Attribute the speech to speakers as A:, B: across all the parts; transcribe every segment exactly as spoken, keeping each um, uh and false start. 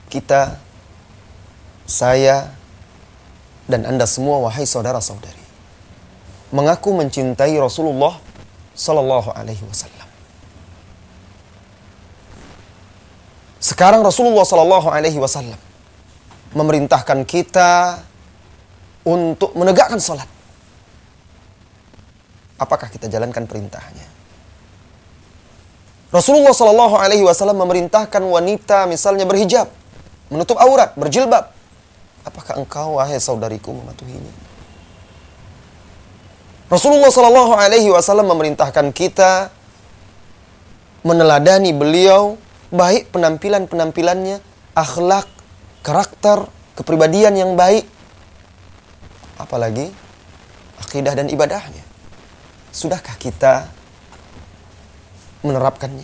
A: kita, saya, dan Anda semua wahai saudara-saudari, mengaku mencintai Rasulullah Sallallahu Alaihi Wasallam. Sekarang Rasulullah Sallallahu Alaihi Wasallam memerintahkan kita untuk menegakkan salat. Apakah kita jalankan perintahnya? Rasulullah Sallallahu Alaihi Wasallam memerintahkan wanita misalnya berhijab, menutup aurat, berjilbab. Apakah engkau wahai saudariku mematuhinya? Rasulullah Sallallahu Alaihi Wasallam memerintahkan kita meneladani beliau, baik penampilan-penampilannya, akhlak, karakter, kepribadian yang baik, apalagi akidah dan ibadahnya. Sudahkah kita menerapkannya?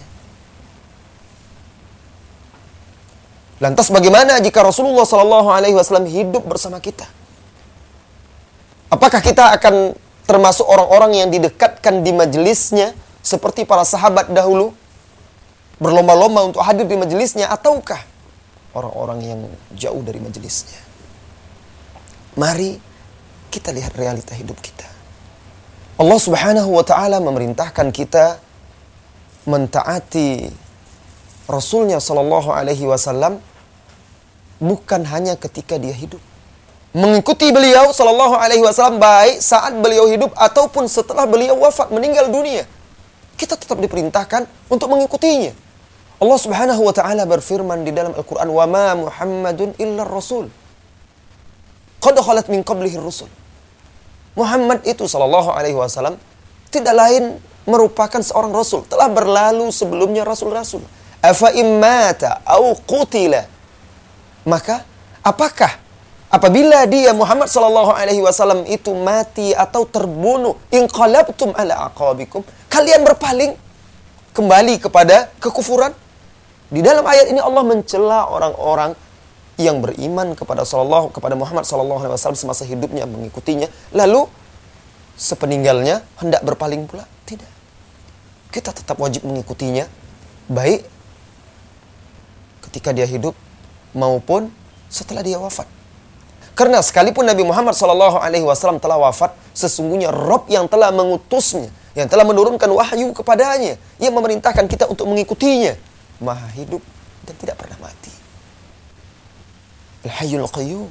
A: Lantas bagaimana jika Rasulullah Sallallahu Alaihi Wasallam hidup bersama kita? Apakah kita akan termasuk orang-orang yang didekatkan di majelisnya seperti para sahabat dahulu, berlomba-lomba untuk hadir di majelisnya, ataukah orang-orang yang jauh dari majelisnya? Mari kita lihat realita hidup kita. Allah Subhanahu wa taala memerintahkan kita mentaati Rasulnya Sallallahu Alaihi Wasallam bukan hanya ketika dia hidup. Mengikuti beliau Sallallahu Alaihi Wasallam baik saat beliau hidup ataupun setelah beliau wafat, meninggal dunia. Kita tetap diperintahkan untuk mengikutinya. Allah Subhanahu wa taala berfirman di dalam Al-Qur'an, "Wa ma Muhammadun illa rasul. Qad khalat min qablihi rusul." Muhammad itu Sallallahu Alaihi Wasallam tidak lain merupakan seorang rasul, telah berlalu sebelumnya rasul-rasul. Afa immata au qutila, maka apakah apabila dia Muhammad Sallallahu Alaihi Wasallam itu mati atau terbunuh, inqalabtum ala aqabikum, kalian berpaling kembali kepada kekufuran? Di dalam ayat ini Allah mencela orang-orang yang beriman kepada Sallallahu kepada Muhammad Sallallahu Alaihi Wasallam semasa hidupnya, mengikutinya, lalu sepeninggalnya hendak berpaling pula. Tidak. Kita tetap wajib mengikutinya, baik ketika dia hidup maupun setelah dia wafat. Karena sekalipun Nabi Muhammad Sallallahu Alaihi Wasallam telah wafat, sesungguhnya Rabb yang telah mengutusnya, yang telah menurunkan wahyu kepadanya, yang memerintahkan kita untuk mengikutinya, Maha hidup dan tidak pernah mati. Al-Hayyul Qayyum.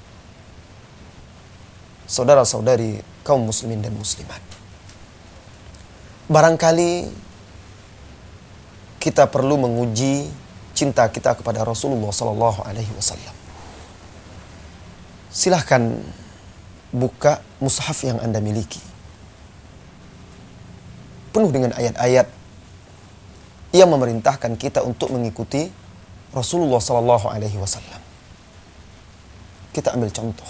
A: Saudara-saudari kaum muslimin dan muslimat, barangkali kita perlu menguji cinta kita kepada Rasulullah Sallallahu Alaihi Wasallam. Silahkan buka mushaf yang Anda miliki, penuh dengan ayat-ayat yang memerintahkan kita untuk mengikuti Rasulullah Sallallahu Alaihi Wasallam. Kita ambil contoh.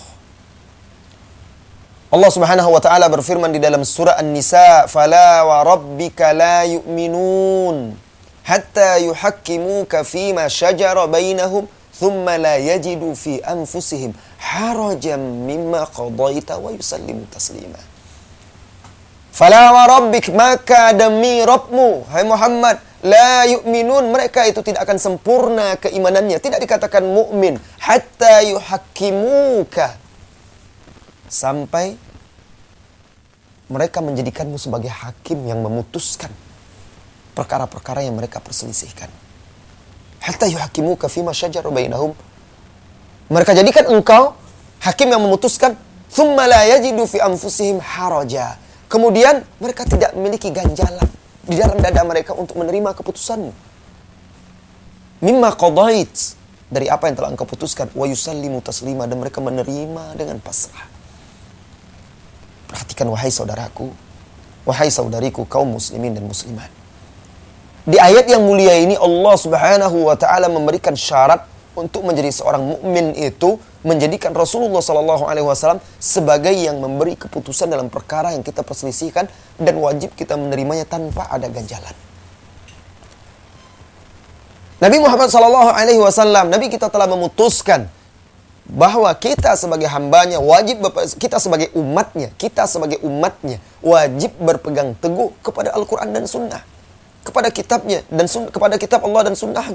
A: Allah Subhanahu wa taala berfirman di dalam surah An-Nisa, "Fala wa rabbika la yu'minun hatta yuhakkimuka fima shajara bainahum thumma la yajidu fi anfusihim harajan mimma qadaita wa yusallimu taslima." Fala wa rabbik, maka demi Rabbmu, hai Muhammad, la yu'minun, mereka itu tidak akan sempurna keimanannya, tidak dikatakan mukmin, hatta yuhakkimuka, sampai mereka menjadikanmu sebagai hakim yang memutuskan perkara-perkara yang mereka perselisihkan. Hatta yuhakkimuka fima syajara bainahum, mereka jadikan engkau hakim yang memutuskan, thumma la yajidu fi anfusihim haraja, kemudian mereka tidak memiliki ganjalan di dalam dada mereka untuk menerima keputusanmu. Mimma qadait, dari apa yang telah engkau putuskan, wa yusallimu taslima, dan mereka menerima dengan pasrah. Perhatikan wahai saudaraku, wahai saudariku kaum muslimin dan muslimat. Di ayat yang mulia ini Allah Subhanahu wa taala memberikan syarat untuk menjadi seorang mukmin itu menjadikan Rasulullah Sallallahu Alaihi Wasallam sebagai yang memberi keputusan dalam perkara yang kita perselisihkan, dan wajib kita menerimanya tanpa ada ganjalan. Nabi Muhammad Sallallahu Alaihi Wasallam, Nabi kita telah memutuskan bahwa kita sebagai hambanya wajib, kita sebagai umatnya, kita sebagai umatnya wajib berpegang teguh kepada Al-Quran dan Sunnah, kepada kitabnya dan sun, kepada kitab Allah dan Sunnah